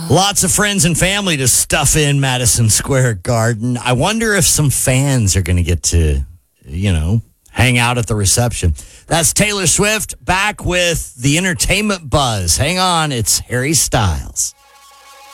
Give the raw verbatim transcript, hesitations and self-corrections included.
Lots of friends and family to stuff in Madison Square Garden. I wonder if some fans are going to get to, you know, hang out at the reception. That's Taylor Swift back with the entertainment buzz. Hang on, it's Harry Styles.